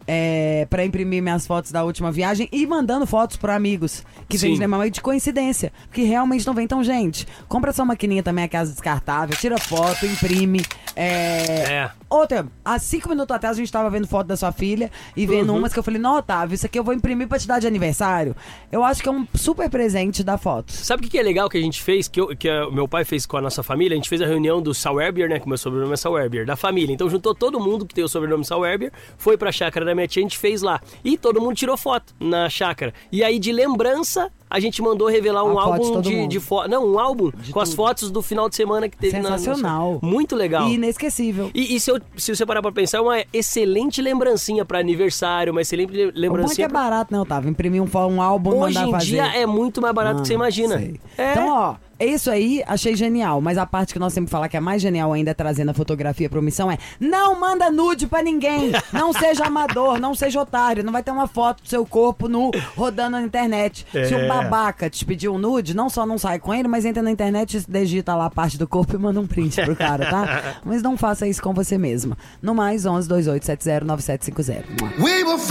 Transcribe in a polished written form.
pra imprimir minhas fotos da última viagem e mandando fotos pra amigos que vêm de coincidência, porque realmente não vem. Então, gente, compra sua maquininha também, aquelas descartáveis, tira foto, imprime. Outra, há 5 minutos atrás a gente tava vendo foto da sua filha e vendo umas que eu falei, não, Otávio, isso aqui eu vou imprimir pra te dar de aniversário. Eu acho que é um super presente da foto. Sabe o que é legal que a gente fez, que o meu pai fez com a nossa família? A gente fez a reunião do Sauerbier, né, que o meu sobrenome é Sauerbier, da família. Então juntou todo mundo que tem o sobrenome Sauerbier, foi pra chácara da minha tia, a gente fez lá. E todo mundo tirou foto na chácara. E aí, de lembrança, a gente mandou revelar um álbum de fotos. Não, um álbum com as fotos do final de semana que teve. Sensacional. Muito legal. E inesquecível. E se você parar pra pensar, é uma excelente lembrancinha pra aniversário, uma excelente lembrancinha. O bom é que é barato, né, Otávio? Imprimir um álbum e mandar fazer. Hoje em dia é muito mais barato do que você imagina. Então, ó, isso aí achei genial, mas a parte que nós sempre falamos que é mais genial ainda trazendo a fotografia pra omissão é: não manda nude pra ninguém, não seja amador, não seja otário, não vai ter uma foto do seu corpo nu rodando na internet. Se um babaca te pedir um nude, não só não sai com ele, mas entra na internet, digita lá a parte do corpo e manda um print pro cara, tá? Mas não faça isso com você mesma. No mais, 11 2870 9750.